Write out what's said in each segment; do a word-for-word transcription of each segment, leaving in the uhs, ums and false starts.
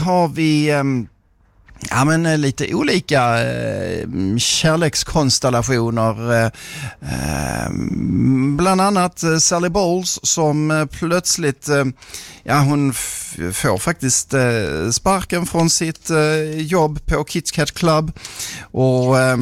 har vi um, ja, men, lite olika eh, kärlekskonstellationer. Eh, eh, bland annat eh, Sally Bowles som eh, plötsligt eh, ja, hon f- får faktiskt eh, sparken från sitt eh, jobb på Kit Kat Club och eh,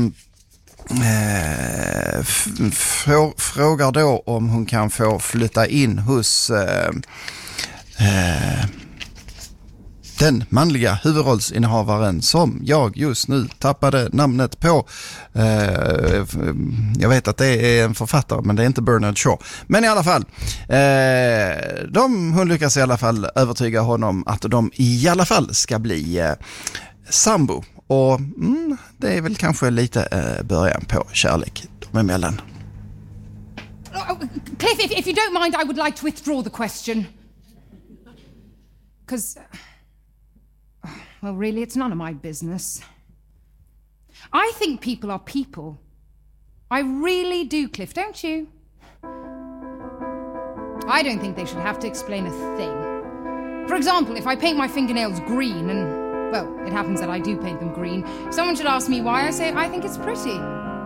eh, f- f- frågar då om hon kan få flytta in hos eh, eh, den manliga huvudrollsinnehavaren som jag just nu tappade namnet på. Eh, jag vet att det är en författare, men det är inte Bernard Shaw. Men i alla fall, eh, de, hon lyckas i alla fall övertyga honom att de i alla fall ska bli eh, sambo. Och mm, det är väl kanske lite eh, början på kärlek dem emellan. Oh, Cliff, if, if you don't mind, I would like to withdraw the question. Because... Well, really, it's none of my business. I think people are people. I really do, Cliff, don't you? I don't think they should have to explain a thing. For example, if I paint my fingernails green and, well, it happens that I do paint them green, someone should ask me why, I say, I think it's pretty.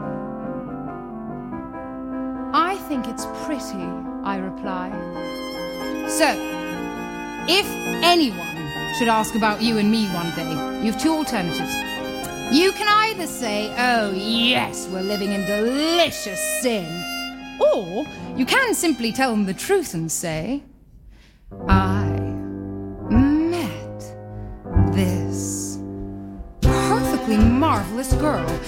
I think it's pretty, I reply. So, if anyone should ask about you and me one day, you have two alternatives. You can either say, oh yes, we're living in delicious sin, or you can simply tell them the truth and say, I met this perfectly marvelous girl